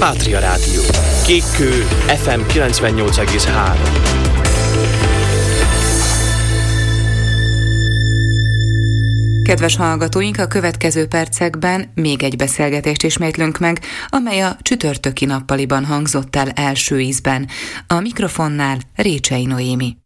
Pátria Rádió. Kékkő FM 98,3. Kedves hallgatóink, a következő percekben még egy beszélgetést ismétlünk meg, amely a csütörtöki nappaliban hangzott el első ízben. A mikrofonnál Récsei Noémi.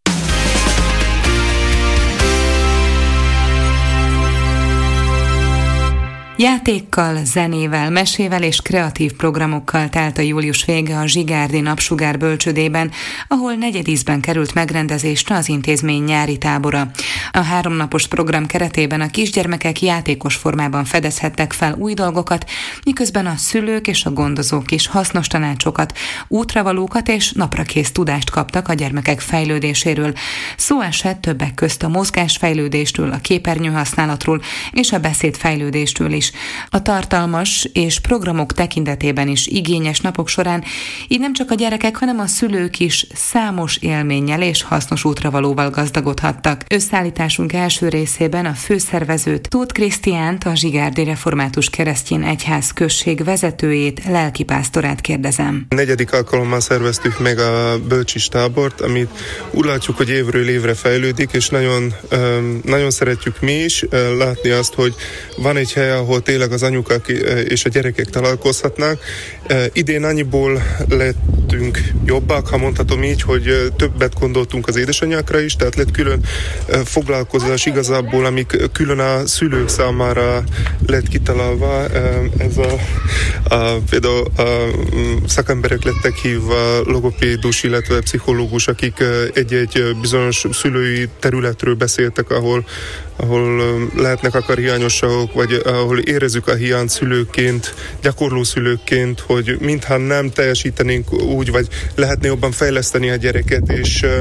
Játékkal, zenével, mesével és kreatív programokkal telt a július vége a Zsigárdi Napsugár bölcsődében, ahol negyedízben került megrendezésre az intézmény nyári tábora. A 3 napos program keretében a kisgyermekek játékos formában fedezhettek fel új dolgokat, miközben a szülők és a gondozók is hasznos tanácsokat, útravalókat és naprakész tudást kaptak a gyermekek fejlődéséről. Szó esett többek közt a mozgásfejlődésről, a képernyőhasználatról és a beszédfejlődésről is. A tartalmas és programok tekintetében is igényes napok során így nem csak a gyerekek, hanem a szülők is számos élménnyel és hasznos útravalóval gazdagodhattak. Összeállításunk első részében a főszervezőt, Tóth Krisztiánt, a Zsigárdi Református Keresztény Egyház község vezetőjét, lelkipásztorát kérdezem. 4. alkalommal szerveztük meg a bölcsis tábort, amit úgy látjuk, hogy évről évre fejlődik, és nagyon szeretjük mi is látni azt, hogy van egy hely, ahol tényleg az anyukák és a gyerekek találkozhatnak. Idén annyiból lettünk jobbak, ha mondhatom így, hogy többet gondoltunk az édesanyákra is, tehát lett külön foglalkozás igazából, amik külön a szülők számára lett kitalálva. Ez például a szakemberek lettek hívva, logopédus, illetve pszichológus, akik egy-egy bizonyos szülői területről beszéltek, ahol lehetnek akár hiányosságok, vagy ahol érezzük a hiányt szülőként, gyakorló szülőként, hogy mintha nem teljesítenénk úgy, vagy lehetne jobban fejleszteni a gyereket,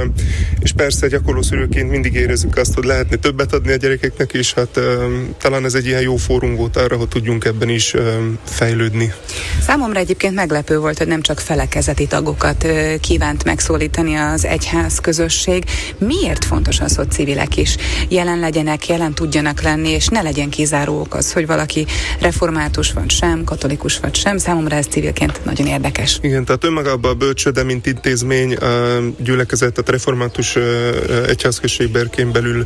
és persze gyakorló szülőként mindig érezzük azt, hogy lehetne többet adni a gyerekeknek, és hát talán ez egy ilyen jó fórum volt arra, hogy tudjunk ebben is fejlődni. Számomra egyébként meglepő volt, hogy nem csak felekezeti tagokat kívánt megszólítani az egyház közösség. Miért fontos az, hogy civilek is jelen legyenek, jelen tudjanak lenni, és ne legyen kizáró ok az, hogy valaki református vagy sem, katolikus vagy sem. Számomra ez civilként nagyon érdekes. Igen, tehát önmagában a bölcsőde, mint intézmény, a gyülekezet, a református egyházközség berkein belül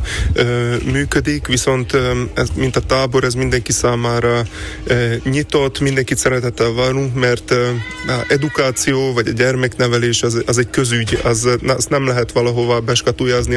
működik, működik, viszont ez, mint a tábor, ez mindenki számára nyitott, mindenkit szeretettel várunk, mert a edukáció vagy a gyermeknevelés az egy közügy, azt nem lehet valahova beskatujázni,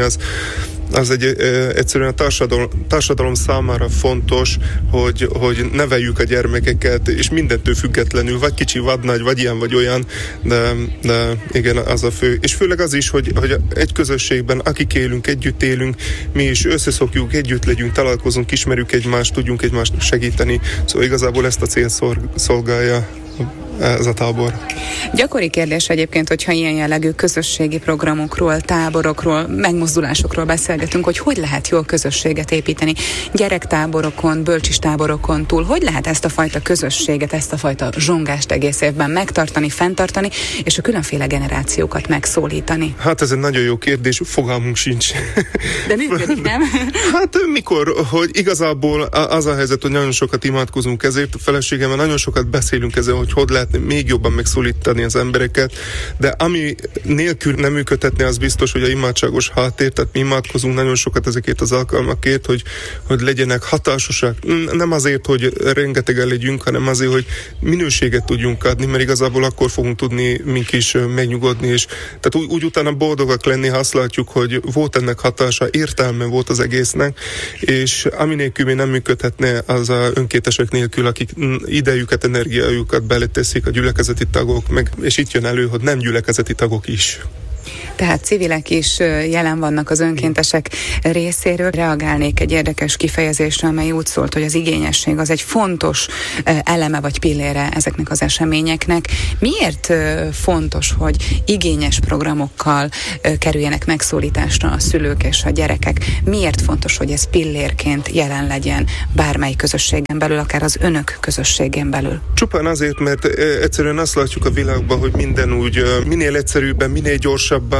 az egyszerűen a társadalom számára fontos, hogy neveljük a gyermekeket, és mindentől függetlenül, vagy kicsi, vagy nagy, vagy ilyen, vagy olyan, de igen, az a fő. És főleg az is, hogy egy közösségben, akik élünk, együtt élünk, mi is összeszokjuk, együtt legyünk, találkozunk, ismerjük egymást, tudjunk egymásnak segíteni. Szóval igazából ezt a célt szolgálja ez a tábor. Gyakori kérdés egyébként, hogyha ilyen jellegű közösségi programokról, táborokról, megmozdulásokról beszélgetünk, hogy lehet jól közösséget építeni gyerektáborokon, bölcsis táborokon túl, hogy lehet ezt a fajta közösséget, ezt a fajta zsongást egész évben megtartani, fenntartani, és a különféle generációkat megszólítani? Hát ez egy nagyon jó kérdés, fogalmunk sincs. De működik, nem? Hát mikor, hogy igazából az a helyzet, hogy nagyon sokat imádkozunk ezért, a feleségemmel nagyon sokat beszélünk ezzel, hogy lehet még jobban megszólítani az embereket, de ami nélkül nem működhetne, az biztos, hogy a imádságos háttér, tehát mi imádkozunk nagyon sokat ezekért az alkalmakért, hogy legyenek hatásosak. Nem azért, hogy rengetegen legyünk, hanem azért, hogy minőséget tudjunk adni, mert igazából akkor fogunk tudni mink is megnyugodni, és tehát úgy utána boldogak lenni, ha azt látjuk, hogy volt ennek hatása, értelme volt az egésznek, és ami nélkül még nem működhetne, az a önkéntesek nélkül, akik idejüket, energiájukat beleteszik a gyülekezeti tagok, és itt jön elő, hogy nem gyülekezeti tagok is. Tehát civilek is jelen vannak az önkéntesek részéről. Reagálnék egy érdekes kifejezésre, amely úgy szólt, hogy az igényesség az egy fontos eleme vagy pillére ezeknek az eseményeknek. Miért fontos, hogy igényes programokkal kerüljenek megszólításra a szülők és a gyerekek? Miért fontos, hogy ez pillérként jelen legyen bármely közösségen belül, akár az önök közösségén belül? Csupán azért, mert egyszerűen azt látjuk a világban, hogy minden úgy minél egyszerűbben, minél gyorsabban,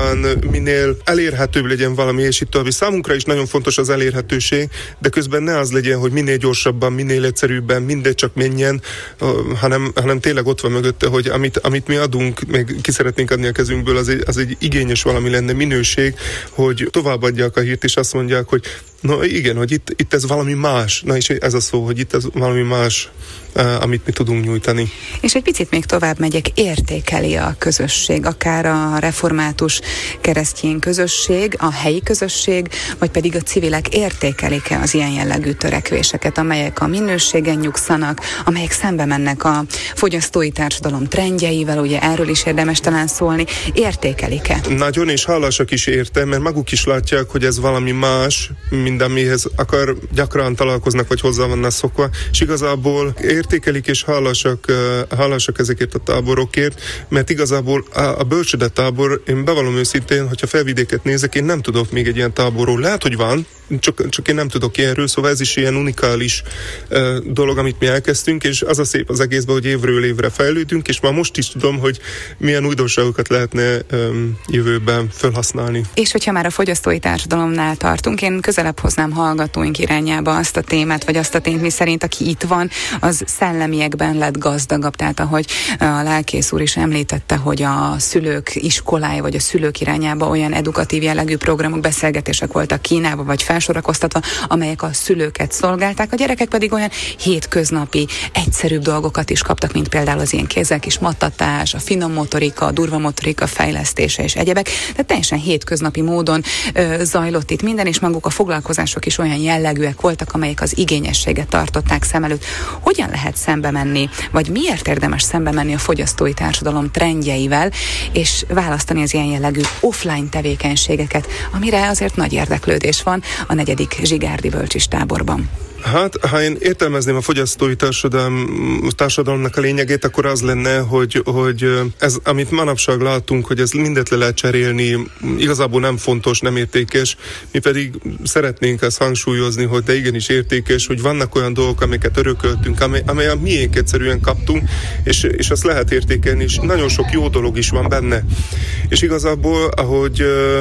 valóban minél elérhetőbb legyen valami, és itt tovább. Számunkra is nagyon fontos az elérhetőség, de közben ne az legyen, hogy minél gyorsabban, minél egyszerűbben, mindegy csak menjen, hanem tényleg ott van mögötte, hogy amit mi adunk, meg ki szeretnénk adni a kezünkből, az egy igényes valami lenne, minőség, hogy továbbadják a hírt, és azt mondják, hogy na igen, hogy itt ez valami más. Na és ez a szó, hogy itt ez valami más, amit mi tudunk nyújtani. És egy picit még tovább megyek, értékeli a közösség, akár a református keresztény közösség, a helyi közösség, vagy pedig a civilek értékelik-e az ilyen jellegű törekvéseket, amelyek a minőségen nyugszanak, amelyek szembe mennek a fogyasztói társadalom trendjeivel, ugye erről is érdemes talán szólni, értékelik-e? Nagyon, és hálásak is érte, mert maguk is látják, hogy ez valami más, mint amihez akár gyakran találkoznak, vagy hozzá vannak szokva, és igazából értékelik és hálásak ezekért a táborokért, mert igazából a bölcsöde tábor, én bevallom őszintén, hogyha felvidéket nézek, én nem tudok még egy ilyen táborról. Lehet, hogy van, csak én nem tudok ilyenről, szóval ez is ilyen unikális dolog, amit mi elkezdtünk, és az a szép az egészben, hogy évről évre fejlődünk, és már most is tudom, hogy milyen újdonságokat lehetne jövőben felhasználni. És hogyha már a fogyasztói társadalomnál tartunk, én közelebb hoznám hallgatóink irányába azt a témát, vagy azt a tényt, mi szerint aki itt van, az szellemiekben lett gazdagabb. Tehát ahogy a lelkész úr is említette, hogy a szülők iskolája, vagy a szülők irányába olyan edukatív jellegű programok, beszélgetések voltak Kínába, vagy felsorakoztatva, amelyek a szülőket szolgálták, a gyerekek pedig olyan hétköznapi, egyszerűbb dolgokat is kaptak, mint például az ilyen kézzel kis mattatás, a finom motorika, a durva motorika fejlesztése és egyebek. Tehát teljesen hétköznapi módon zajlott itt minden, és maguk a foglalkozások is olyan jellegűek voltak, amelyek az igényességet tartották szem előtt. Hogyan lehet szembe menni, vagy miért érdemes szembe menni a fogyasztói társadalom trendjeivel, és választani az ilyen jellegű offline tevékenységeket, amire azért nagy érdeklődés van a 4. zsigárdi bölcsistáborban? Hát, ha én értelmezném a fogyasztói társadalomnak a lényegét, akkor az lenne, hogy ez, amit manapság látunk, hogy ez mindet le lehet cserélni, igazából nem fontos, nem értékes, mi pedig szeretnénk ezt hangsúlyozni, hogy de igenis értékes, hogy vannak olyan dolgok, amiket örököltünk, amely a miénk egyszerűen kaptunk, és azt lehet értékelni, és nagyon sok jó dolog is van benne. És igazából, ahogy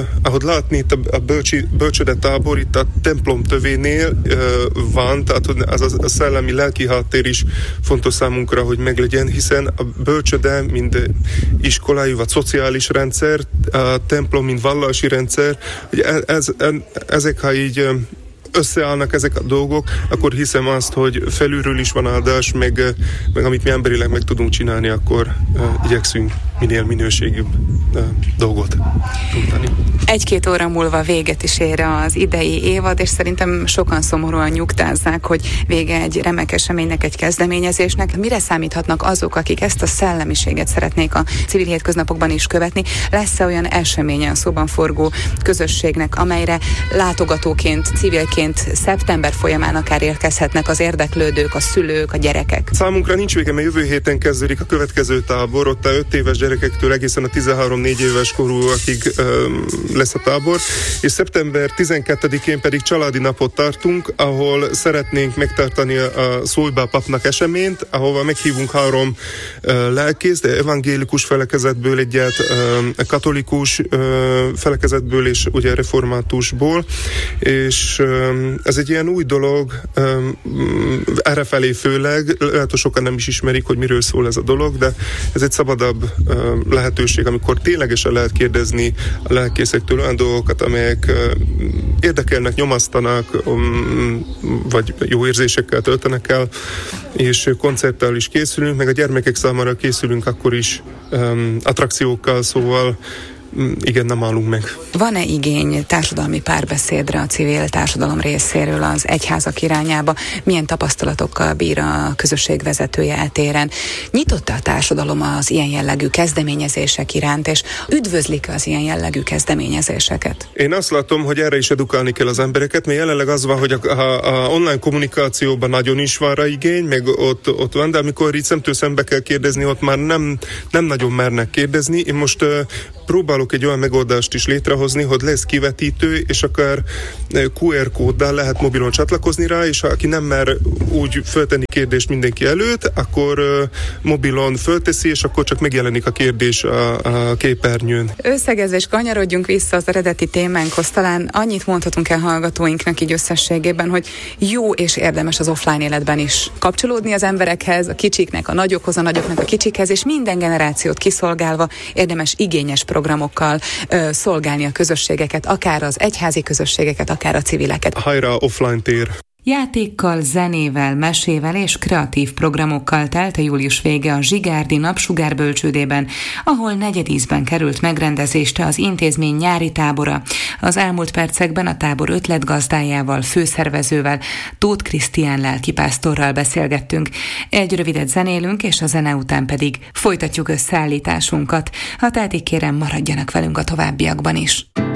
látni itt a bölcsöde tábor, itt a templom tövénél van, tehát az a szellemi, lelki háttér is fontos számunkra, hogy meglegyen, hiszen a bölcsöde, mind iskolai vagy szociális rendszer, a templom, mint vallási rendszer, hogy ezek, ha így összeállnak ezek a dolgok, akkor hiszem azt, hogy felülről is van áldás, meg amit mi emberileg meg tudunk csinálni, akkor igyekszünk minél minőségibb dolgot tudni. 1-2 óra múlva véget is ér az idei évad, és szerintem sokan szomorúan nyugtázzák, hogy vége egy remek eseménynek, egy kezdeményezésnek. Mire számíthatnak azok, akik ezt a szellemiséget szeretnék a civil hétköznapokban is követni? Lesz-e olyan eseménye a szóban forgó közösségnek, amelyre látogatóként, civilként szeptember folyamán akár érkezhetnek az érdeklődők, a szülők, a gyerekek? Számunkra nincs vége, mert jövő héten kezdődik a következő tábor, ott a 5 éves gyerekektől egészen a 13-4 éves korúakig lesz a tábor, és szeptember 12-én pedig családi napot tartunk, ahol szeretnénk megtartani a Szolybá papnak eseményt, ahova meghívunk 3 lelkészt, evangélikus felekezetből, egyet katolikus felekezetből és ugye reformátusból, és ez egy ilyen új dolog, errefelé főleg, lehet, hogy sokan nem is ismerik, hogy miről szól ez a dolog, de ez egy szabadabb lehetőség, amikor ténylegesen lehet kérdezni a lelkészektől olyan dolgokat, amelyek érdekelnek, nyomasztanak, vagy jó érzésekkel töltenek el, és koncerttel is készülünk, meg a gyermekek számára készülünk akkor is attrakciókkal, szóval igen, nem állunk meg. Van-e igény társadalmi párbeszédre a civil társadalom részéről az egyházak irányába? Milyen tapasztalatokkal bír a közösség vezetője eltéren? Nyitott a társadalom az ilyen jellegű kezdeményezések iránt, és üdvözlik az ilyen jellegű kezdeményezéseket? Én azt látom, hogy erre is edukálni kell az embereket, mert jelenleg az van, hogy a online kommunikációban nagyon is van rá igény, meg ott van, de amikor így szemtől szembe kell kérdezni, ott már nem nagyon mernek kérdezni. Én most próbálok próbálunk egy olyan megoldást is létrehozni, hogy lesz kivetítő, és akár QR kóddal lehet mobilon csatlakozni rá, és aki nem mer úgy föltenni kérdést mindenki előtt, akkor mobilon fölteszi, és akkor csak megjelenik a kérdés a képernyőn. Összegezve és kanyarodjunk vissza az eredeti témánkhoz, talán annyit mondhatunk el hallgatóinknak így összességében, hogy jó és érdemes az offline életben is kapcsolódni az emberekhez, a kicsiknek, a nagyokhoz, a nagyoknak a kicsikhez, és minden generációt kiszolgálva érdemes igényes programokkal szolgálni a közösségeket, akár az egyházi közösségeket, akár a civileket. Hajrá offline tér! Játékkal, zenével, mesével és kreatív programokkal telt a július vége a Zsigárdi Napsugár bölcsődében, ahol negyedízben került megrendezésre az intézmény nyári tábora. Az elmúlt percekben a tábor ötletgazdájával, főszervezővel, Tóth Krisztián lelkipásztorral beszélgettünk. Egy rövidet zenélünk, és a zene után pedig folytatjuk összeállításunkat. Ha tehetik, kérem, maradjanak velünk a továbbiakban is.